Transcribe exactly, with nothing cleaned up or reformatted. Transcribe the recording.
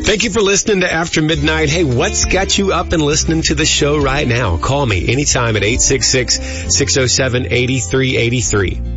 Thank you for listening to After Midnight. Hey, what's got you up and listening to the show right now? Call me anytime at eight six six, six oh seven, eight three eight three.